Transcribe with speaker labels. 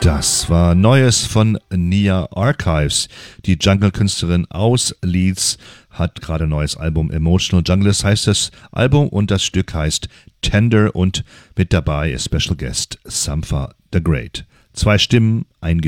Speaker 1: Das war Neues von Nia Archives. Die Jungle-Künstlerin aus Leeds hat gerade ein neues Album, Emotional Junglist heißt das Album, und das Stück heißt Tender und mit dabei ist Special Guest Sampha the Great. 2 Stimmen, ein